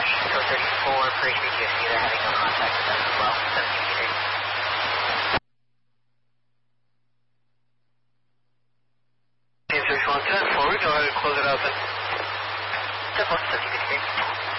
Dash code 34 for HBTSC. They're having no contact with them as well. 17 meters. Team 6110, forward, go ahead and close it out then. 10 1, 17 meters.